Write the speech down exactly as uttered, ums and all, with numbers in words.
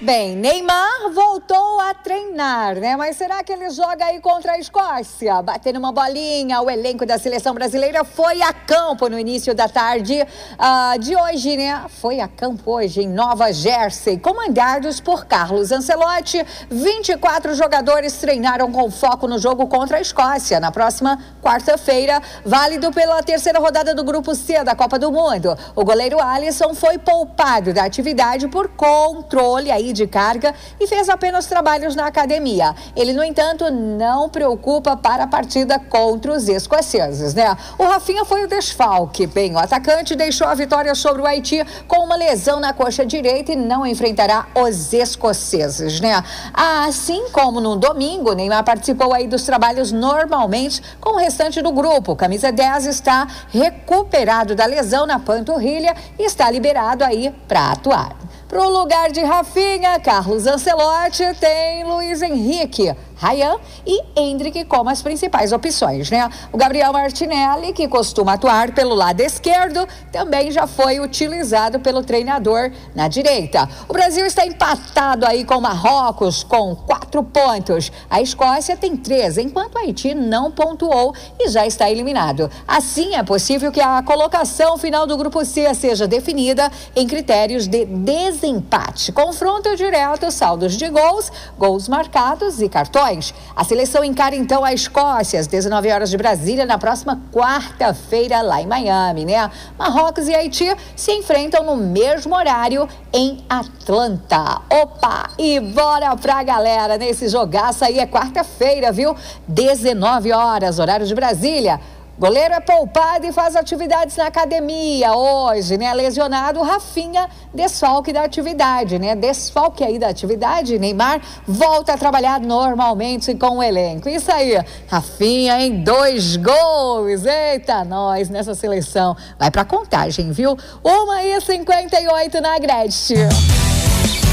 Bem, Neymar voltou a treinar, né? Mas será que ele joga aí contra a Escócia? Batendo uma bolinha, o elenco da seleção brasileira foi a campo no início da tarde uh, de hoje, né? Foi a campo hoje em Nova Jersey, comandados por Carlos Ancelotti. vinte e quatro jogadores treinaram com foco no jogo contra a Escócia na próxima quarta-feira, válido pela terceira rodada do Grupo C da Copa do Mundo. O goleiro Alisson foi poupado da atividade por controle aí de carga e fez apenas trabalhos na academia. Ele, no entanto, não preocupa para a partida contra os escoceses, né? O Rafinha foi o desfalque. Bem, o atacante deixou a vitória sobre o Haiti com uma lesão na coxa direita e não enfrentará os escoceses, né? Assim como no domingo, Neymar participou aí dos trabalhos normalmente com o restante do grupo. O camisa dez está recuperado da lesão na panturrilha e está liberado aí para atuar. Para o lugar de Rafinha, Carlos Ancelotti tem Luiz Henrique, Ryan e Endrick como as principais opções, né? O Gabriel Martinelli, que costuma atuar pelo lado esquerdo, também já foi utilizado pelo treinador na direita. O Brasil está empatado aí com Marrocos com quatro pontos. A Escócia tem três, enquanto o Haiti não pontuou e já está eliminado. Assim, é possível que a colocação final do Grupo C seja definida em critérios de desempate. Confronto direto, saldos de gols, gols marcados e cartões. A seleção encara então a Escócia às dezenove horas de Brasília na próxima quarta-feira lá em Miami, né? Marrocos e Haiti se enfrentam no mesmo horário em Atlanta. Opa! E bora pra galera nesse jogaço aí, é quarta-feira, viu? dezenove horas, horário de Brasília. Goleiro é poupado e faz atividades na academia hoje, né? Lesionado, Rafinha, desfalque da atividade, né? Desfalque aí da atividade, Neymar volta a trabalhar normalmente com o elenco. Isso aí, Rafinha em dois gols. Eita, nós nessa seleção. Vai pra contagem, viu? uma e cinquenta e oito na Agreste.